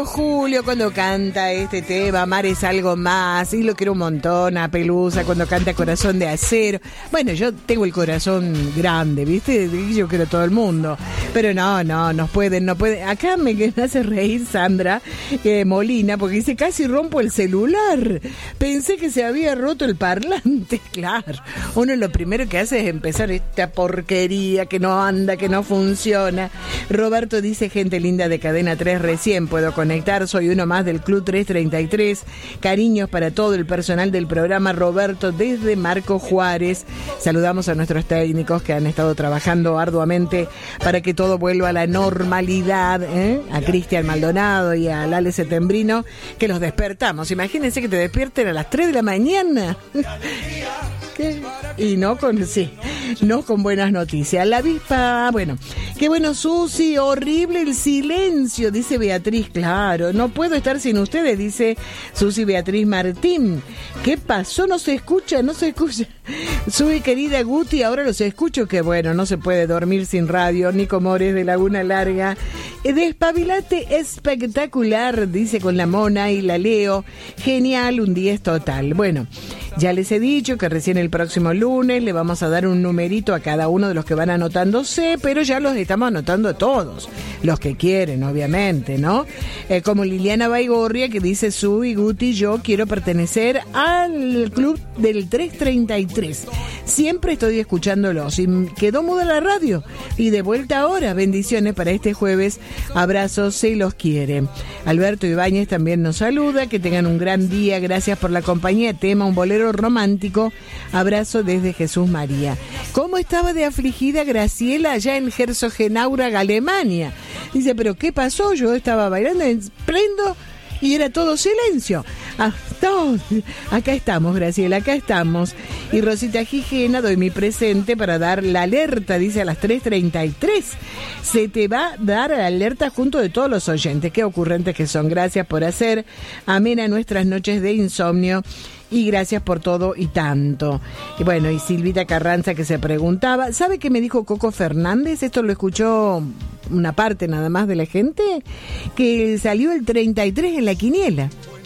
Julio cuando canta este tema, Amar es algo más, y lo quiero un montón, a Pelusa cuando canta Corazón de Acero. Bueno, yo tengo el corazón grande, ¿viste? Yo quiero a todo el mundo, pero no pueden. Acá me hace reír Sandra Molina, porque dice, casi rompo el celular, pensé que se había roto el parlante. Claro, uno lo primero que hace es empezar esta porquería que no anda, que no funciona. Roberto dice, gente linda de Cadena 3, recién puedo conectar, soy uno más del Club 333, cariños para todo el personal del programa. Roberto desde Marco Juárez. Saludamos a nuestros técnicos que han estado trabajando arduamente para que todo vuelva a la normalidad, a Cristian Maldonado y a Lale Setembrino, que los despertamos. Imagínense que te despierten a las 3 de la mañana. Y no con buenas noticias. La avispa, bueno, qué bueno, Susi, horrible el silencio, dice Beatriz. Claro, no puedo estar sin ustedes, dice Susi Beatriz Martín. ¿Qué pasó? No se escucha. Susi, querida Guti, ahora los escucho. Que bueno, no se puede dormir sin radio. Nico Mores de Laguna Larga. Despabilate espectacular, dice con la Mona y la Leo. Genial, un 10 total. Bueno, ya les he dicho que recién el próximo lunes le vamos a dar un numerito a cada uno de los que van anotándose, pero ya los estamos anotando a todos, los que quieren, obviamente, ¿no? Como Liliana Baigorria, que dice, Subi, Guti, yo quiero pertenecer al club del 333. Siempre estoy escuchándolos y quedó muda la radio. Y de vuelta ahora, bendiciones para este jueves. Abrazos, se los quiere. Alberto Ibáñez también nos saluda, que tengan un gran día, gracias por la compañía. Tema, un bolero romántico. Abrazo desde Jesús María. ¿Cómo estaba de afligida Graciela allá en Herzogenaurach, Alemania? Dice, pero ¿qué pasó? Yo estaba bailando, prendo y era todo silencio. Acá estamos, Graciela, acá estamos. Y Rosita Gijena, doy mi presente para dar la alerta, dice a las 3:33. Se te va a dar la alerta junto de todos los oyentes. Qué ocurrentes que son. Gracias por hacer amena nuestras noches de insomnio. Y gracias por todo y tanto. Y bueno, y Silvita Carranza que se preguntaba, ¿sabe qué me dijo Coco Fernández? Esto lo escuchó una parte nada más de la gente, que salió el 33 en la quiniela.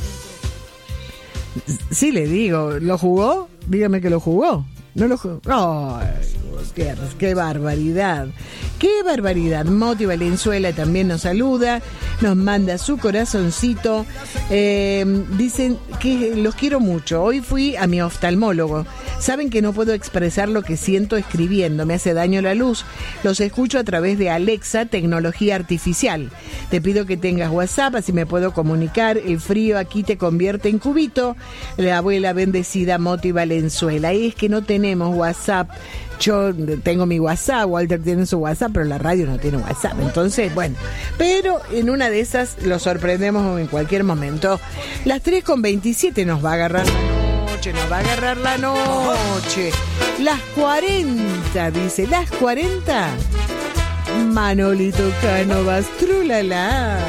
Sí, le digo, ¿lo jugó? Dígame que lo jugó. No lo jugó. Oh, qué barbaridad. ¡Qué barbaridad! Moti Valenzuela también nos saluda, nos manda su corazoncito. Dicen que los quiero mucho. Hoy fui a mi oftalmólogo. Saben que no puedo expresar lo que siento escribiendo. Me hace daño la luz. Los escucho a través de Alexa, tecnología artificial. Te pido que tengas WhatsApp, así me puedo comunicar. El frío aquí te convierte en cubito. La abuela bendecida Moti Valenzuela. Y es que no tenemos WhatsApp. Yo tengo mi WhatsApp, Walter tiene su WhatsApp, pero la radio no tiene WhatsApp. Entonces, bueno, pero en una de esas lo sorprendemos en cualquier momento. Las 3:27 nos va a agarrar la noche. Las 40, dice, las 40. Manolito Cánovas, trulala.